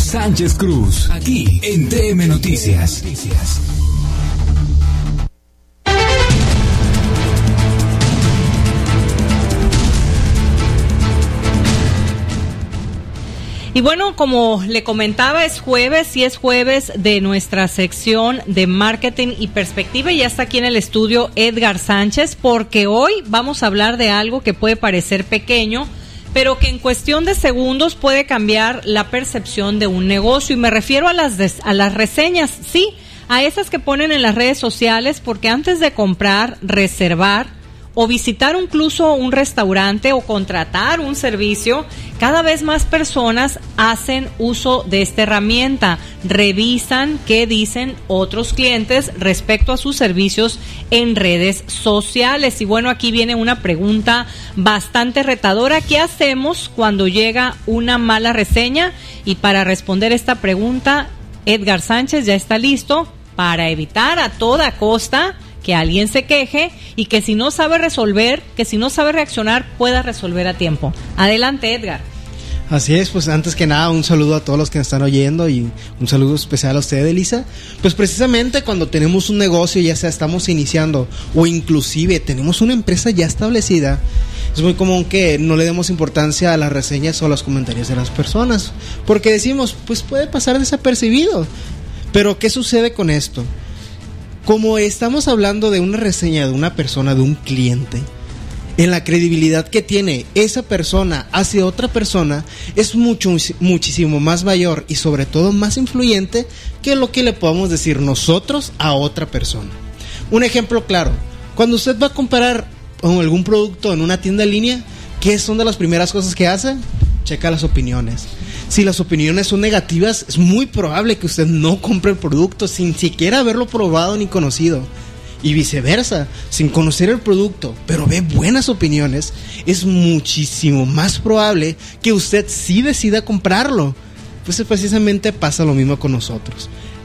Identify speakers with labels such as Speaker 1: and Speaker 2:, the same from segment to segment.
Speaker 1: Sánchez Cruz, aquí en TM Noticias.
Speaker 2: Y bueno, como le comentaba, es jueves de nuestra sección de marketing y perspectiva, y ya está aquí en el estudio Edgar Sánchez, porque hoy vamos a hablar de algo que puede parecer pequeño, pero que en cuestión de segundos puede cambiar la percepción de un negocio, y me refiero a las reseñas, sí, a esas que ponen en las redes sociales, porque antes de comprar, reservar o visitar incluso un restaurante o contratar un servicio, cada vez más personas hacen uso de esta herramienta, revisan qué dicen otros clientes respecto a sus servicios en redes sociales. Y bueno, aquí viene una pregunta bastante retadora: ¿qué hacemos cuando llega una mala reseña? Y para responder esta pregunta, Edgar Sánchez ya está listo para evitar a toda costa que alguien se queje, y que si no sabe resolver, que si no sabe reaccionar, pueda resolver a tiempo. Adelante, Edgar.
Speaker 3: Así es, pues antes que nada un saludo a todos los que nos están oyendo, y un saludo especial a usted, Elisa. Pues precisamente cuando tenemos un negocio, ya sea estamos iniciando o inclusive tenemos una empresa ya establecida, es muy común que no le demos importancia a las reseñas o a los comentarios de las personas, porque decimos, pues puede pasar desapercibido. Pero ¿qué sucede con esto? Como estamos hablando de una reseña de una persona, de un cliente, en la credibilidad que tiene esa persona hacia otra persona es muchísimo más mayor, y sobre todo más influyente que lo que le podamos decir nosotros a otra persona. Un ejemplo claro: cuando usted va a comprar algún producto en una tienda en línea, ¿qué son de las primeras cosas que hace? Checa las opiniones. Si las opiniones son negativas, es muy probable que usted no compre el producto sin siquiera haberlo probado ni conocido. Y viceversa, sin conocer el producto, pero ve buenas opiniones, es muchísimo más probable que usted sí decida comprarlo. Pues precisamente pasa lo mismo con nosotros.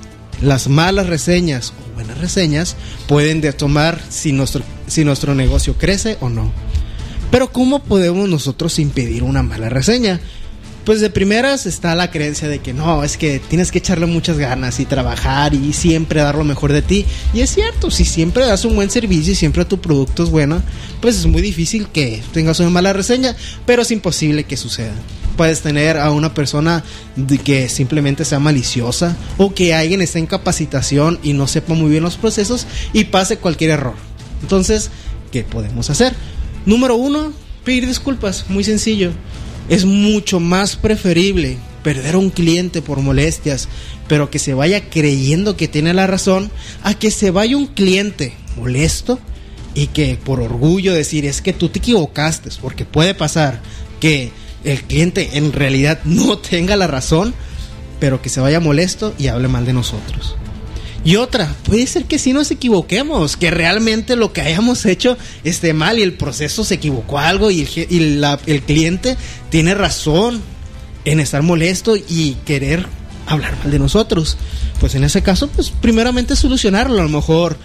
Speaker 3: Las malas reseñas o buenas reseñas pueden determinar si nuestro negocio crece o no. Pero ¿cómo podemos nosotros impedir una mala reseña? Pues de primeras está la creencia de que no, es que tienes que echarle muchas ganas y trabajar y siempre dar lo mejor de ti. Y es cierto, si siempre das un buen servicio y siempre tu producto es bueno, pues es muy difícil que tengas una mala reseña, pero es imposible que suceda. Puedes tener a una persona que simplemente sea maliciosa, o que alguien esté en capacitación y no sepa muy bien los procesos y pase cualquier error. Entonces, ¿qué podemos hacer? Número 1, pedir disculpas. Muy sencillo. Es mucho más preferible perder a un cliente por molestias, pero que se vaya creyendo que tiene la razón, a que se vaya un cliente molesto y que por orgullo decir, es que tú te equivocaste, porque puede pasar que el cliente en realidad no tenga la razón, pero que se vaya molesto y hable mal de nosotros. Y otra, puede ser que sí nos equivoquemos, que realmente lo que hayamos hecho esté mal y el proceso se equivocó algo, y el cliente tiene razón en estar molesto y querer hablar mal de nosotros. Pues en ese caso, pues primeramente solucionarlo. A lo mejor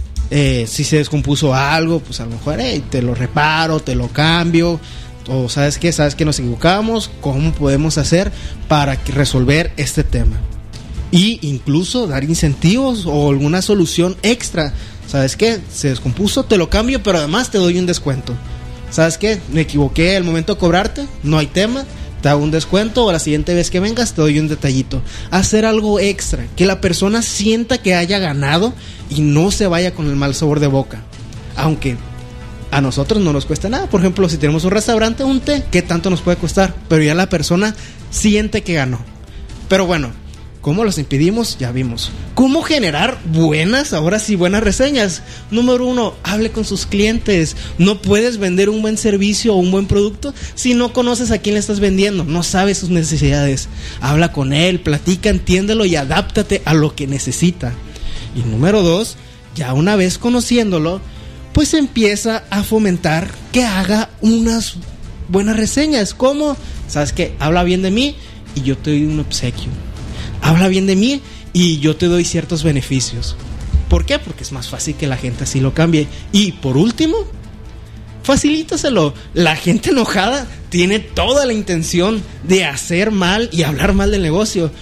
Speaker 3: si se descompuso algo, pues a lo mejor te lo reparo, te lo cambio. O sabes que nos equivocamos, ¿cómo podemos hacer para resolver este tema? Y incluso dar incentivos o alguna solución extra. ¿Sabes qué? Se descompuso, te lo cambio, pero además te doy un descuento. ¿Sabes qué? Me equivoqué al momento de cobrarte, no hay tema, te hago un descuento, o la siguiente vez que vengas te doy un detallito. Hacer algo extra, que la persona sienta que haya ganado y no se vaya con el mal sabor de boca. Aunque a nosotros no nos cuesta nada. Por ejemplo, si tenemos un restaurante, un té, ¿qué tanto nos puede costar? Pero ya la persona siente que ganó. Pero bueno, ¿cómo los impedimos? Ya vimos. ¿Cómo generar buenas reseñas? Número 1, hable con sus clientes. No puedes vender un buen servicio o un buen producto si no conoces a quién le estás vendiendo, no sabes sus necesidades. Habla con él, platica, entiéndelo y adáptate a lo que necesita. Y número 2, ya una vez conociéndolo, pues empieza a fomentar que haga unas buenas reseñas. ¿Cómo? ¿Sabes qué? Habla bien de mí y yo te doy un obsequio. Habla bien de mí y yo te doy ciertos beneficios. ¿Por qué? Porque es más fácil que la gente así lo cambie. Y por último, facilítaselo. La gente enojada tiene toda la intención de hacer mal y hablar mal del negocio.